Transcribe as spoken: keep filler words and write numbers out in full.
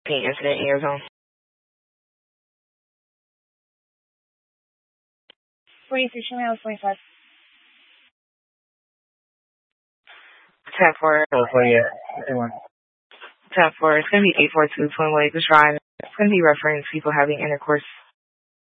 Paint incident in your zone. forty-three, show me out forty-five. ten four. Oh, twenty-eight. Anyone. ten four. It's going to be eight four two Twin Lake Drive. It's going to be referring to people having intercourse